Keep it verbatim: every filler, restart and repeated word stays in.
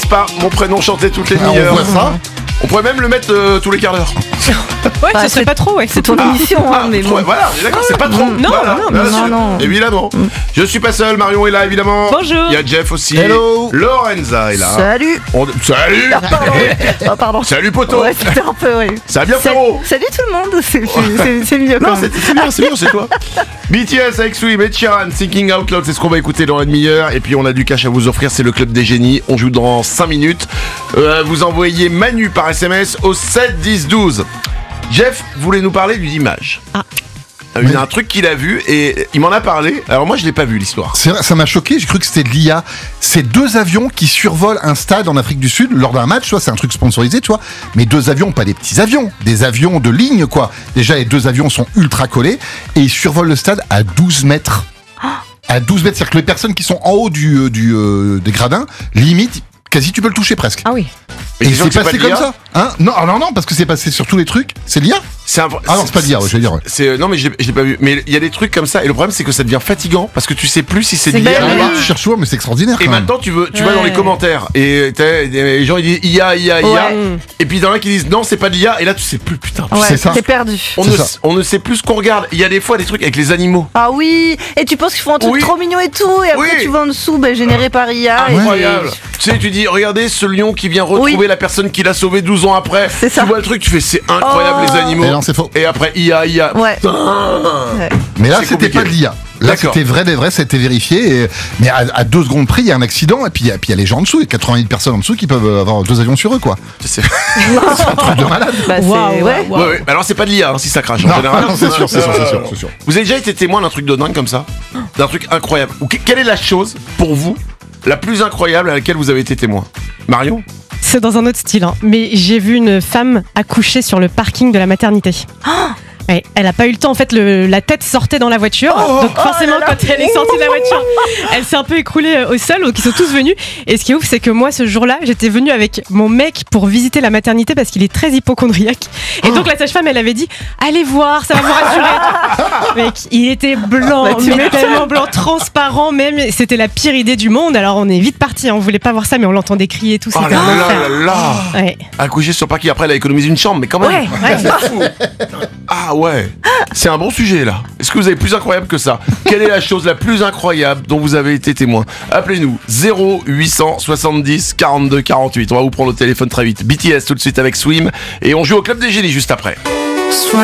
pas mon prénom chanté toutes les Ah, demi-heures. on voit ça. On pourrait même le mettre euh, tous les quarts d'heure. Ouais, Bah, ce serait c'est- pas trop, ouais. C'est ton émission, hein, Ah, mais trop- bon. Voilà, on est d'accord, c'est pas trop. Non, Voilà, non, bien non, sûr. non. Évidemment. Je suis pas seul, Marion est là, évidemment. Bonjour. Il y a Jeff aussi. Hello. Lorenza est là. Salut. On- Salut. Ah, pardon. Ah, pardon. Salut, poteau. Ouais, c'était un peu, ouais. Ça va bien, Salut, frérot? salut tout le monde, c'est, c'est, c'est, c'est mieux quand Non, même. c'est c'est bien, c'est bien, c'est toi. B T S avec Swim et Sheeran, Thinking Out Loud, c'est ce qu'on va écouter dans la demi-heure. Et puis on a du cash à vous offrir, c'est le Club des Génies. On joue dans cinq minutes. Euh, vous envoyez Manu par S M S au sept dix douze. Jeff voulait nous parler d'une image. Ah. Il y a un truc qu'il a vu et il m'en a parlé. Alors moi je l'ai pas vu l'histoire. C'est vrai, ça m'a choqué, j'ai cru que c'était de l'I A. C'est deux avions qui survolent un stade en Afrique du Sud lors d'un match, tu vois, c'est un truc sponsorisé, tu vois. Mais deux avions, pas des petits avions, des avions de ligne, quoi. Déjà, les deux avions sont ultra collés et ils survolent le stade à douze mètres. À douze mètres, c'est-à-dire que les personnes qui sont en haut du, euh, du, euh, des gradins, limite, quasi tu peux le toucher presque. Ah oui. Mais Et t'es sûr c'est que c'est passé pas de comme l'I A? ça, hein? Non, ah non, non, parce que c'est passé sur tous les trucs. C'est l'I A? C'est un... Ah non, c'est pas de l'I A, ouais, je veux dire. Ouais. C'est... Non mais je l'ai, je l'ai pas vu. Mais il y a des trucs comme ça et le problème c'est que ça devient fatigant parce que tu sais plus si c'est de C'est l'I A bien, ou oui. pas. Tu cherches toujours, mais c'est extraordinaire. Et quand même. maintenant tu veux, tu vas Ouais. dans les commentaires et t'as- les gens ils disent I A, I A, I A. Ouais. Et puis il y en a qui disent non c'est pas de l'I A et là tu sais plus putain. Ouais, c'est ça. t'es perdu. On C'est ne, ça. on ne sait plus ce qu'on regarde. Il y a des fois des trucs avec les animaux. Ah oui, et tu penses qu'ils font un truc Oui. trop mignon et tout, et après Oui. tu vas en dessous, bah, généré par I A. et- Incroyable. Tu sais, tu dis regardez ce lion qui vient retrouver Oui. la personne qui l'a sauvé douze ans après. C'est ça. Tu vois le truc, tu fais c'est incroyable Oh. les animaux. Et non, c'est faux. Et après I A, I A. Ouais. Putain. Ouais. Mais là, C'est c'était compliqué. pas de l'I A. Là, D'accord. c'était vrai, des vrais, c'était vérifié. Et... Mais à, à deux secondes près, il y a un accident, et puis il y, a- puis il y a les gens en dessous, et quatre-vingt mille personnes en dessous qui peuvent avoir deux avions sur eux, quoi. C'est- C'est un truc de malade. Bah, c'est, Waouh, ouais. waouh, waouh. Ouais, ouais. Alors c'est pas de l'I A hein, si ça crache en Non, général. non, c'est sûr, c'est sûr, c'est sûr, c'est sûr. Vous avez déjà été témoin d'un truc de dingue comme ça? D'un truc incroyable? Ou que- quelle est la chose, pour vous, la plus incroyable à laquelle vous avez été témoin? Marion? C'est dans un autre style, hein. Mais j'ai vu une femme accoucher sur le parking de la maternité. Ouais, elle a pas eu le temps, en fait, le, la tête sortait dans la voiture. donc forcément, oh là là. quand elle est sortie de la voiture, elle s'est un peu écroulée euh, au sol, donc ils sont tous venus. Et ce qui est ouf, c'est que moi, ce jour-là, j'étais venue avec mon mec pour visiter la maternité parce qu'il est très hypochondriaque. Et donc la sage-femme, elle avait dit, allez voir, ça va vous rassurer. Mec, il était blanc, Bah, tu mais m'étonnes. tellement blanc, transparent même. C'était la pire idée du monde. Alors on est vite parti, on voulait pas voir ça, mais on l'entendait crier et tout. Oh C'était là un là enfer. là là. Ouais. Accoucher sur le parking, après elle a économisé une chambre, mais quand même. Ouais, ouais. C'est fou. Ah ouais, c'est un bon sujet là. Est-ce que vous avez plus incroyable que ça? Quelle est la chose la plus incroyable dont vous avez été témoin? Appelez-nous zéro huit cent soixante-dix quarante-deux quarante-huit. On va vous prendre au téléphone très vite. B T S tout de suite avec Swim et on joue au Club des Génies juste après. Soit